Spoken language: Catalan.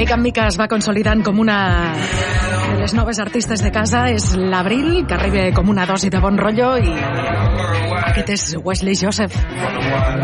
mica en mica es va consolidant com una de les noves artistes de casa. És l'Abril, que arriba com una dosi de bon rotllo, i aquest és Wesley Joseph.